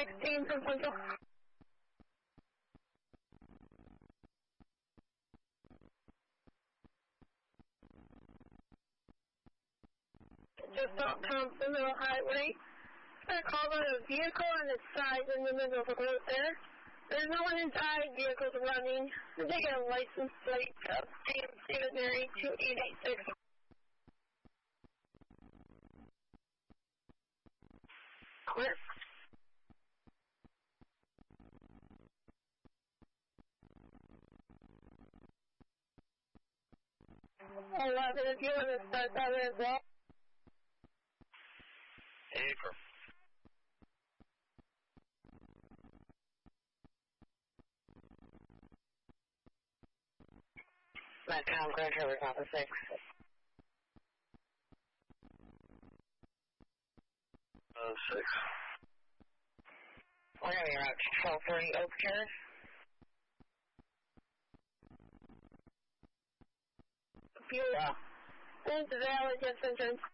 16 from Central. Just off Thompson Middle Highway. I called on a vehicle on its side in the middle of the road there. There's no one inside, vehicle's running. They get a license plate of David Mary 2886. Clear. 11, if you want to start that as well. April. Matt Town, Grand Traverse, Office 6. Six. We're going to be around 1230 Oak Terrace. Fuel. There's the valid, yes, entrance.